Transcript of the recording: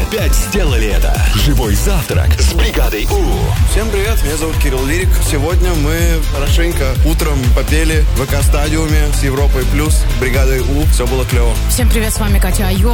опять сделали это. Живой завтрак с бригадой У. Всем привет, меня зовут Кирилл Лирик. Сегодня мы хорошенько утром попели в ВК-стадиуме с Европой Плюс, бригадой У. Все было клево. Всем привет, с вами Катя Айо.